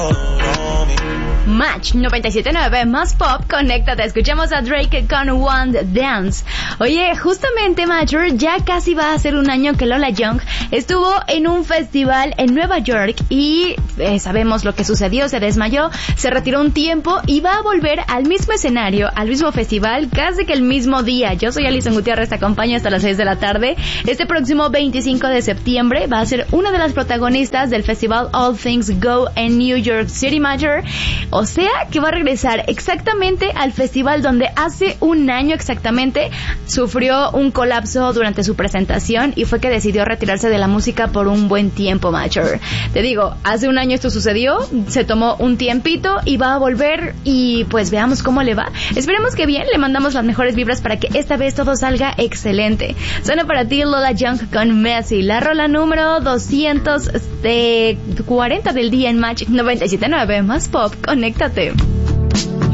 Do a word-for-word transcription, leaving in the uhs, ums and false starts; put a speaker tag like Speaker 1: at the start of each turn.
Speaker 1: Match noventa y siete punto nueve más pop, conéctate, escuchamos a Drake con One Dance. Oye, justamente Major, ya casi va a ser un año que Lola Young estuvo en un festival en Nueva York y eh, sabemos lo que sucedió, se desmayó, se retiró un tiempo y va a volver al mismo escenario, al mismo festival, casi que el mismo día. Yo soy Alison Gutiérrez, te acompaño hasta las seis de la tarde. Este próximo veinticinco de septiembre va a ser una de las protagonistas del festival All Things Go en New York City, Major. O sea que va a regresar exactamente al festival donde hace un año exactamente sufrió un colapso durante su presentación y fue que decidió retirarse de la música por un buen tiempo, Major. Te digo, hace un año esto sucedió, se tomó un tiempito y va a volver y pues veamos cómo le va. Esperemos que bien, le mandamos las mejores vibras para que esta vez todo salga excelente. Suena para ti Lola Young con Messi, la rola número doscientos cuarenta del día en Match noventa y siete punto nueve más pop. Conéctate.